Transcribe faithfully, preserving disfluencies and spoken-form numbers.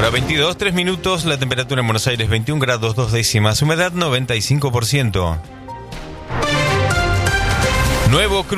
Hora veintidós, tres minutos, la temperatura en Buenos Aires veintiún grados dos décimas, humedad noventa y cinco por ciento. Nuevo cruce.